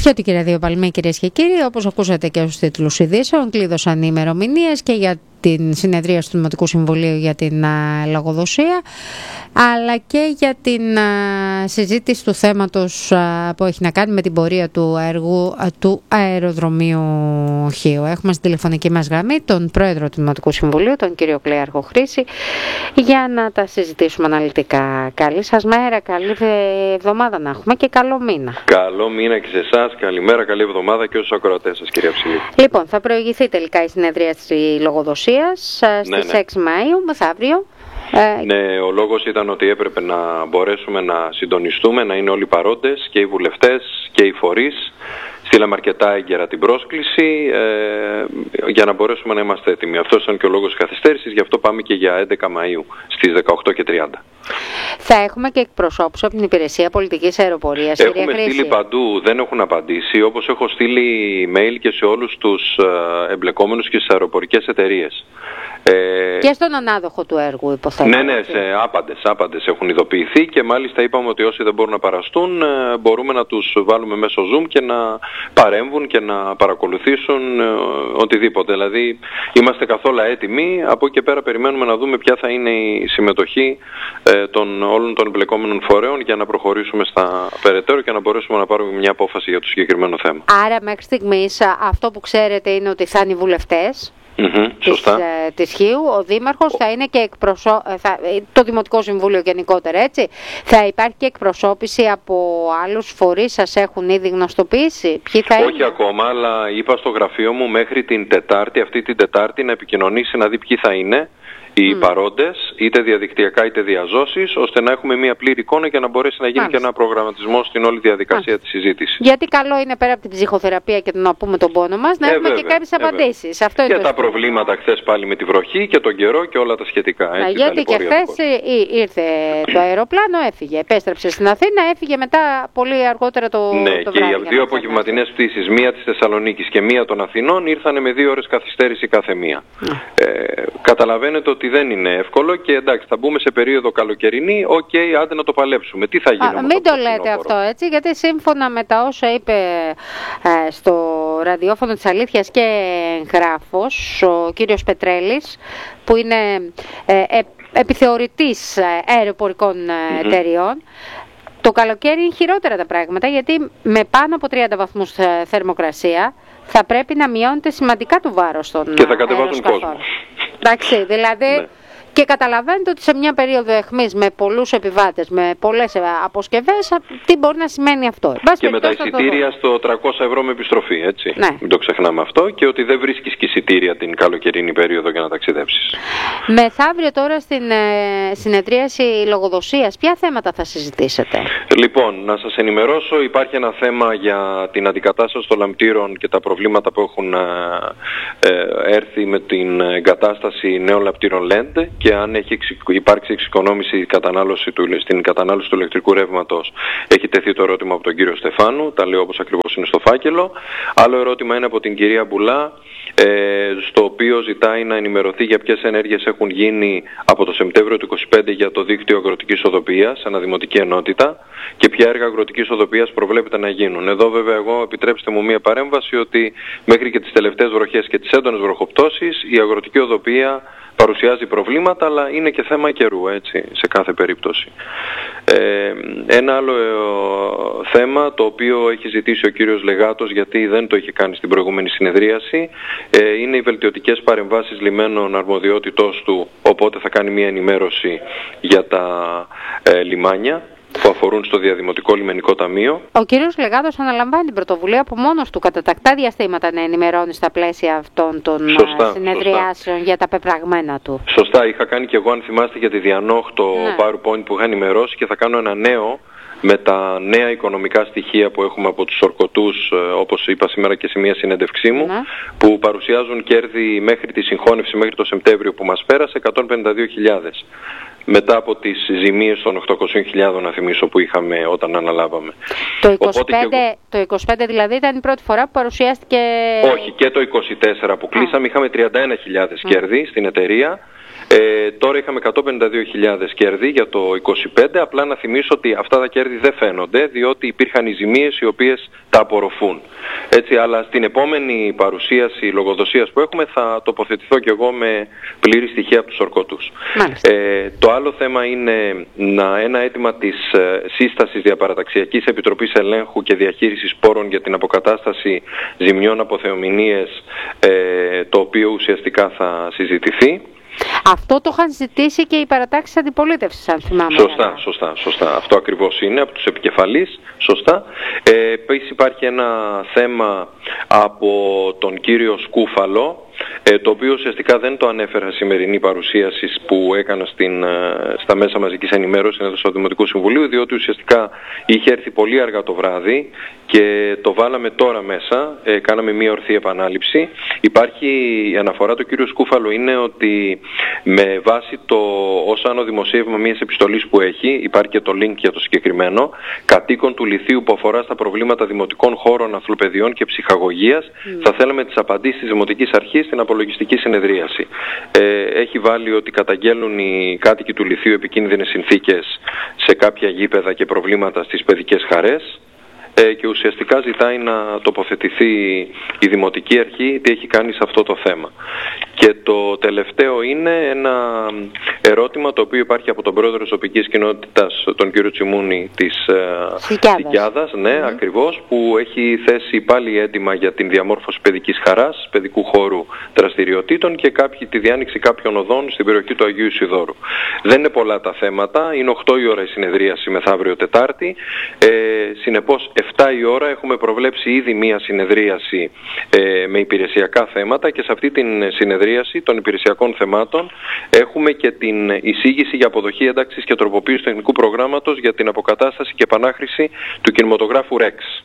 Φιώτικη ραδιοπαλμή, κυρίες και κύριοι, όπως ακούσατε και στους τίτλους ειδήσεων, κλείδωσαν οι ημερομηνίες και για την συνεδρία του Δημοτικού Συμβουλίου για την λογοδοσία, αλλά και για την συζήτηση του θέματος που έχει να κάνει με την πορεία του έργου του αεροδρομίου Χίου. Έχουμε στην τηλεφωνική μας γραμμή τον Πρόεδρο του Δημοτικού Συμβουλίου, τον κύριο Κλέαρχο Χρήση, για να τα συζητήσουμε αναλυτικά. Καλή σας μέρα, καλή εβδομάδα να έχουμε και καλό μήνα. Καλό μήνα και σε εσάς, καλημέρα, καλή εβδομάδα και όσους ακροατές σας, κυρία Ψηλή. Λοιπόν, θα προηγηθεί τελικά η συνεδρία της λογοδοσίας στις 6 Μαΐου, μεθαύριο. Ναι, ο λόγος ήταν ότι έπρεπε να μπορέσουμε να συντονιστούμε, να είναι όλοι παρόντες, και οι βουλευτές και οι φορείς. Στείλαμε αρκετά έγκαιρα την πρόσκληση για να μπορέσουμε να είμαστε έτοιμοι. Αυτός ήταν και ο λόγος της καθυστέρησης, γι' αυτό πάμε και για 11 Μαΐου στις 18:30. Θα έχουμε και εκπροσώπους από την Υπηρεσία Πολιτικής Αεροπορίας. Έχουμε στείλει παντού, δεν έχουν απαντήσει, όπως έχω στείλει mail και σε όλους τους εμπλεκόμενους και στις αεροπορικές εταιρείες. Και στον ανάδοχο του έργου, υποθέτω. Ναι, σε άπαντες έχουν ειδοποιηθεί, και μάλιστα είπαμε ότι όσοι δεν μπορούν να παραστούν μπορούμε να τους βάλουμε μέσω Zoom και να παρέμβουν και να παρακολουθήσουν οτιδήποτε. Δηλαδή είμαστε καθόλου έτοιμοι. Από εκεί και πέρα περιμένουμε να δούμε ποια θα είναι η συμμετοχή όλων των εμπλεκόμενων φορέων για να προχωρήσουμε στα περαιτέρω και να μπορέσουμε να πάρουμε μια απόφαση για το συγκεκριμένο θέμα. Άρα μέχρι στιγμής αυτό που ξέρετε είναι ότι θα είναι οι βουλευτές της Χίου, ο Δήμαρχος, θα είναι και το Δημοτικό Συμβούλιο γενικότερα, έτσι. Θα υπάρχει και εκπροσώπηση από άλλους φορείς, σας έχουν ήδη γνωστοποιήσει ποιοι θα είναι? Όχι ακόμα, αλλά είπα στο γραφείο μου μέχρι την Τετάρτη, αυτή την Τετάρτη, να επικοινωνήσει να δει ποιοι θα είναι οι παρόντες, είτε διαδικτυακά είτε διαζώσεις, ώστε να έχουμε μια πλήρη εικόνα και να μπορέσει να γίνει και ένα προγραμματισμό στην όλη διαδικασία της συζήτησης. Γιατί καλό είναι πέρα από την ψυχοθεραπεία και να πούμε τον πόνο μας, να έχουμε και κάποιες απαντήσεις. Αυτό είναι και τα προβλήματα χθες πάλι με τη βροχή και τον καιρό και όλα τα σχετικά. Έτσι, γιατί και χθες ήρθε το αεροπλάνο, έφυγε, επέστρεψε στην Αθήνα, έφυγε μετά πολύ αργότερα το βράδυ. Ναι, και οι δύο απογευματινές πτήσεις, μία της Θεσσαλονίκης και μία των Αθηνών, ήρθαν με 2 ώρες καθυστέρηση κάθε μία. Καταλαβαίνετε ότι δεν είναι εύκολο, και εντάξει, θα μπούμε σε περίοδο καλοκαιρινή, άντε να το παλέψουμε. Τι θα γίνει? Μην το λέτε αυτό, έτσι, γιατί σύμφωνα με τα όσα είπε στο ραδιόφωνο της Αλήθειας και εγγράφος ο κύριος Πετρέλης, που είναι επιθεωρητής αεροπορικών εταιριών, το καλοκαίρι είναι χειρότερα τα πράγματα, γιατί με πάνω από 30 βαθμούς θερμοκρασία θα πρέπει να μειώνεται σημαντικά το βάρος των και θα κατεβάζουν κόσμο. Εντάξει, δηλαδή, και καταλαβαίνετε ότι σε μια περίοδο αιχμής με πολλούς επιβάτες, με πολλές αποσκευές, τι μπορεί να σημαίνει αυτό? Και με τα εισιτήρια στο 300 ευρώ με επιστροφή, έτσι. Ναι. Μην το ξεχνάμε αυτό, και ότι δεν βρίσκεις και εισιτήρια την καλοκαιρινή περίοδο για να ταξιδέψεις. Μεθαύριο τώρα στην συνεδρίαση λογοδοσίας, ποια θέματα θα συζητήσετε? Λοιπόν, να σας ενημερώσω, υπάρχει ένα θέμα για την αντικατάσταση των λαμπτήρων και τα προβλήματα που έχουν έρθει με την εγκατάσταση νέων λαμπτήρων LED, και αν έχει υπάρξει εξοικονόμηση στην κατανάλωση του ηλεκτρικού ρεύματος. Έχει τεθεί το ερώτημα από τον κύριο Στεφάνου, τα λέω όπως ακριβώς είναι στο φάκελο. Άλλο ερώτημα είναι από την κυρία Μπουλά, στο οποίο ζητάει να ενημερωθεί για ποιες ενέργειες έχουν γίνει από το Σεπτέμβριο του 2025 για το δίκτυο αγροτικής οδοποιίας, αναδημοτική ενότητα, και ποια έργα αγροτικής οδοποιίας προβλέπεται να γίνουν. Εδώ βέβαια εγώ, επιτρέψτε μου μία παρέμβαση, ότι μέχρι και τις τελευταίες βροχές και τις έντονες βροχοπτώσεις η αγροτική οδοποιία παρουσιάζει προβλήματα, αλλά είναι και θέμα καιρού, έτσι, σε κάθε περίπτωση. Ένα άλλο θέμα, το οποίο έχει ζητήσει ο κύριος Λεγάτος, γιατί δεν το είχε κάνει στην προηγούμενη συνεδρίαση, είναι οι βελτιωτικές παρεμβάσεις λιμένων αρμοδιότητός του, οπότε θα κάνει μια ενημέρωση για τα λιμάνια που αφορούν στο Διαδημοτικό Λιμενικό Ταμείο. Ο κύριος Λεγάτος αναλαμβάνει την πρωτοβουλία από μόνος του κατά τακτά διαστήματα να ενημερώνει στα πλαίσια αυτών των συνεδριάσεων για τα πεπραγμένα του. Σωστά, είχα κάνει και εγώ, αν θυμάστε, για τη Διανόχ το PowerPoint που είχα ενημερώσει, και θα κάνω ένα νέο με τα νέα οικονομικά στοιχεία που έχουμε από τους ορκωτούς, όπως είπα σήμερα και σε μια συνέντευξή μου, που παρουσιάζουν κέρδη μέχρι τη συγχώνευση, μέχρι το Σεπτέμβριο που μας πέρασε, 152.000. Μετά από τις ζημίες των 800.000, να θυμίσω, που είχαμε όταν αναλάβαμε. Το 25 δηλαδή ήταν η πρώτη φορά που παρουσιάστηκε? Όχι, και το 24 που κλείσαμε είχαμε 31.000 κέρδη στην εταιρεία. Τώρα είχαμε 152.000 κέρδη για το 25, απλά να θυμίσω ότι αυτά τα κέρδη δεν φαίνονται, διότι υπήρχαν οι ζημίες οι οποίες τα απορροφούν. Έτσι, αλλά στην επόμενη παρουσίαση λογοδοσίας που έχουμε θα τοποθετηθώ και εγώ με πλήρη στοιχεία από τους ορκωτούς. Το άλλο θέμα είναι ένα αίτημα της σύστασης Διαπαραταξιακής Επιτροπής Ελέγχου και Διαχείρισης Πόρων για την αποκατάσταση ζημιών από θεομηνίες, το οποίο ουσιαστικά θα συζητηθεί. Αυτό το είχαν ζητήσει και οι παρατάξεις αντιπολίτευσης, αν θυμάμαι. Σωστά. Αυτό ακριβώς είναι, από τους επικεφαλείς, σωστά. Επίσης υπάρχει ένα θέμα από τον κύριο Σκούφαλο, το οποίο ουσιαστικά δεν το ανέφερα σημερινή παρουσίαση που έκανα στα μέσα μαζικής ενημέρωσης στο Δημοτικό Συμβουλίο, διότι ουσιαστικά είχε έρθει πολύ αργά το βράδυ και το βάλαμε τώρα μέσα, κάναμε μία ορθή επανάληψη. Υπάρχει η αναφορά του κύριου Σκούφαλο είναι ότι με βάση το ως άνω δημοσίευμα μιας επιστολής που έχει, υπάρχει και το link για το συγκεκριμένο, κατοίκων του Λυθίου που αφορά στα προβλήματα δημοτικών χώρων, αθλοπαιδιών και ψυχαγωγίας, θα θέλαμε τις απαντήσεις της Δημοτικής Αρχής στην απολογιστική συνεδρίαση. Έχει βάλει ότι καταγγέλνουν οι κάτοικοι του Λυθίου επικίνδυνες συνθήκες σε κάποια γήπεδα και προβλήματα στις παιδικές χαρές, και ουσιαστικά ζητάει να τοποθετηθεί η Δημοτική Αρχή τι έχει κάνει σε αυτό το θέμα. Και το τελευταίο είναι ένα ερώτημα το οποίο υπάρχει από τον πρόεδρο της τοπικής κοινότητας, τον κύριο Τσιμούνη της Σικιάδας, ακριβώς, που έχει θέσει πάλι έτοιμα για την διαμόρφωση παιδικής χαράς, παιδικού χώρου δραστηριοτήτων και τη διάνοιξη κάποιων οδών στην περιοχή του Αγίου Ισιδώρου. Δεν είναι πολλά τα θέματα, είναι 8 η ώρα η συνεδρίαση μεθαύριο Τετάρτη, συνεπώς 7 η ώρα έχουμε προβλέψει ήδη μία συνεδρίαση με υπηρεσιακά θέματα και σε αυτή την συνεδρίαση των υπηρεσιακών θεμάτων έχουμε και την εισήγηση για αποδοχή, ένταξης και τροποποίηση τεχνικού προγράμματος για την αποκατάσταση και επανάχρηση του κινηματογράφου Rex.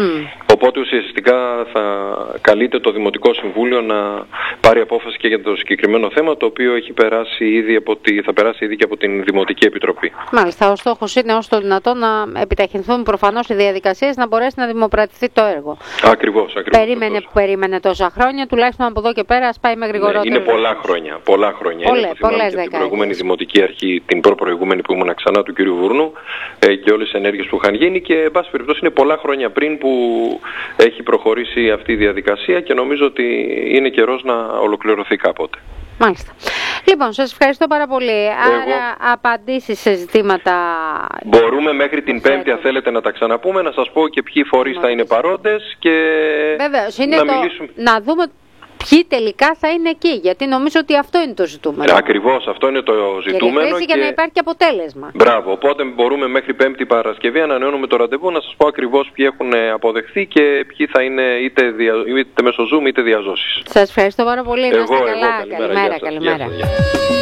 Οπότε ουσιαστικά θα καλείται το Δημοτικό Συμβούλιο να πάρει απόφαση και για το συγκεκριμένο θέμα, το οποίο έχει περάσει ήδη θα περάσει ήδη και από την Δημοτική Επιτροπή. Μάλιστα, ο στόχος είναι όσο το δυνατόν να επιταχυνθούν προφανώς οι διαδικασίες, να μπορέσει να δημοπρατηθεί το έργο. Ακριβώς. Περίμενε τόσα χρόνια, τουλάχιστον από εδώ και πέρα ας πάει με γρηγορότερο. Είναι πολλά χρόνια. Πολλές την προηγούμενη Δημοτική Αρχή, την προπροηγούμενη που ήμουν ξανά του κ. Βούρνου, και όλες τις ενέργειες που είχαν γίνει και εν πάση περιπτώσει είναι πολλά χρόνια πριν που έχει προχωρήσει αυτή η διαδικασία και νομίζω ότι είναι καιρός να ολοκληρωθεί κάποτε. Μάλιστα. Λοιπόν, σας ευχαριστώ πάρα πολύ. Άρα απαντήσεις σε ζητήματα... Μπορούμε μέχρι την Πέμπτη, αν θέλετε, να τα ξαναπούμε, να σας πω και ποιοι φορείς θα είναι παρόντες και βεβαίως, μιλήσουμε. Να δούμε ποιοι τελικά θα είναι εκεί, γιατί νομίζω ότι αυτό είναι το ζητούμενο. Ακριβώς, αυτό είναι το ζητούμενο. Για να υπάρχει αποτέλεσμα. Μπράβο, οπότε μπορούμε μέχρι Πέμπτη Παρασκευή, ανανεώνουμε το ραντεβού, να σας πω ακριβώς ποιοι έχουν αποδεχθεί και ποιοι θα είναι είτε μέσω Zoom είτε διαζώσεις. Σας ευχαριστώ πάρα πολύ. Να είστε καλά. Καλημέρα.